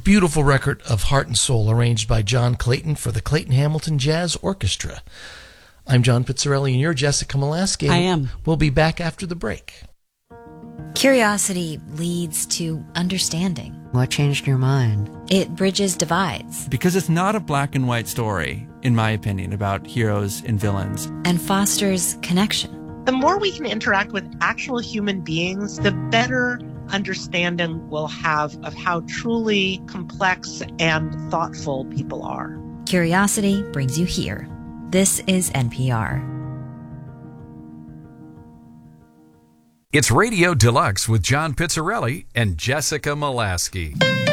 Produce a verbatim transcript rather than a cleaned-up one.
beautiful record of Heart and Soul arranged by John Clayton for the Clayton Hamilton Jazz Orchestra. I'm John Pizzarelli, and you're Jessica Molaski. I am. We'll be back after the break. Curiosity leads to understanding. What changed your mind? It bridges divides. Because it's not a black and white story, in my opinion, about heroes and villains. And fosters connection. The more we can interact with actual human beings, the better understanding we'll have of how truly complex and thoughtful people are. Curiosity brings you here. This is N P R. It's Radio Deluxe with John Pizzarelli and Jessica Molaski.